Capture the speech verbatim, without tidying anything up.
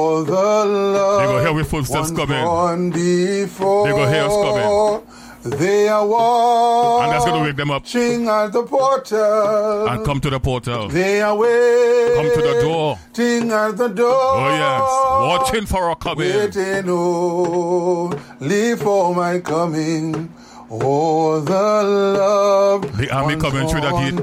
All the love They go hear we footsteps coming. Before. They go hear us coming. They are watching And that's going to wake them up. at the portal. And come to the portal. They are waiting. Come to the door. At the door. Oh yes. Watching for our coming. Waiting only for my coming. Oh, the love. The army coming through the gate.